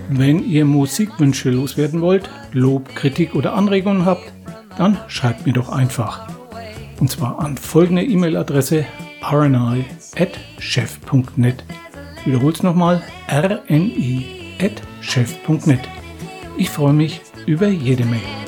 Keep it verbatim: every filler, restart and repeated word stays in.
Wenn ihr Musikwünsche loswerden wollt, Lob, Kritik oder Anregungen habt, dann schreibt mir doch einfach. Und zwar an folgende E-Mail-Adresse r n i at chef punkt net. Ich wiederhole es nochmal, r n i at chef punkt net. Ich freue mich über jede Mail.